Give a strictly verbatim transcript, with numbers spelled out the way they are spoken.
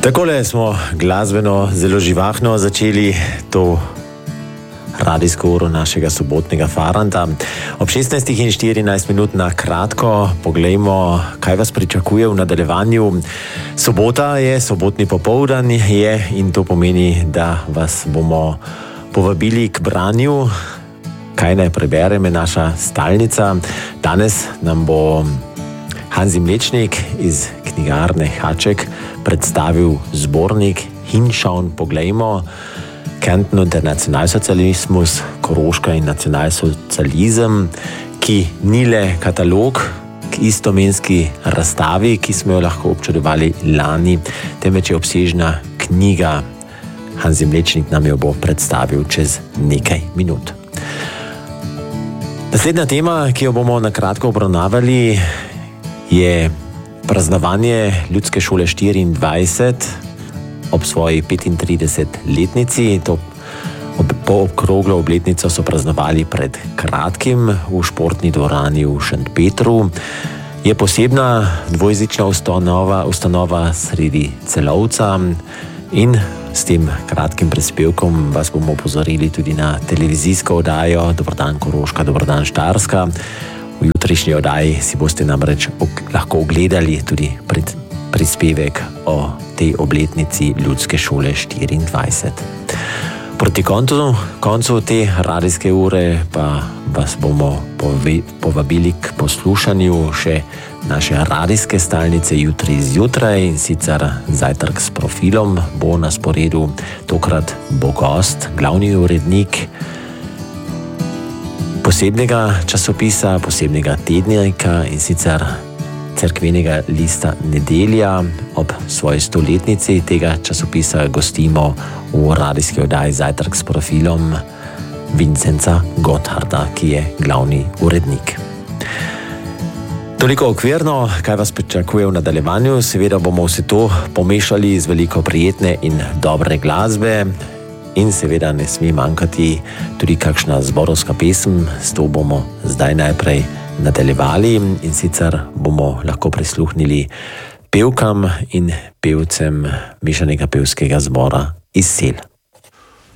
Takole smo glasbeno zelo živahno začeli to radijsko uro našega sobotnega Faranta. Ob šestnajstih in štirinajst minut na kratko poglejmo, kaj vas pričakuje v nadaljevanju. Sobota je, sobotni popoldan je in to pomeni, da vas bomo povabili k branju. Kaj naj prebereme naša stalnica? Danes nam bo Hanzi Mlečnik iz knjigarne Haček predstavil zbornik Hinschauen, poglejmo, Kärnten und der Nationalsozialismus, Koroška in nacionalsocializem, ki ni le katalog k istomenski razstavi, ki smo jo lahko občudovali lani, temveč je obsežna knjiga. Hanzi Mlečnik nam jo bo predstavil čez nekaj minut. Naslednja tema, ki jo bomo na kratko obravnavali, je praznovanje Ljudske šole štiriindvajset ob svoji petintridesetletnici. To po okroglo obletnico so praznovali pred kratkim v športni dvorani v Šentpetru. Je posebna dvojezična ustanova, ustanova sredi Celovca in s tem kratkim prispevkom vas bomo opozorili tudi na televizijsko oddajo Dober dan Koroška, Dober dan Štajerska. V jutrišnji oddaji si boste namreč lahko ogledali tudi pred prispevek o tej obletnici Ljudske šole štiriindvajset. Proti koncu, koncu te radijske ure pa vas bomo povabili k poslušanju še naše radijske stalnice jutri zjutraj, in sicer zajtrk s profilom bo na sporedu. Tokrat bo gost, glavni urednik posebnega časopisa, posebnega tednika, in sicer cerkvenega lista Nedelja. Ob svoji stoletnici tega časopisa gostimo v radijski oddaji Zajtrk s profilom Vincenza Gottharda, ki je glavni urednik. Toliko okvirno, kaj vas pričakuje v nadaljevanju. Seveda bomo vse to pomešali z veliko prijetne in dobre glasbe. In seveda ne sme manjkati tudi kakšna zborovska pesem. S to bomo zdaj najprej nadaljevali, in sicer bomo lahko prisluhnili pevkam in pevcem mešanega pevskega zbora iz Sel.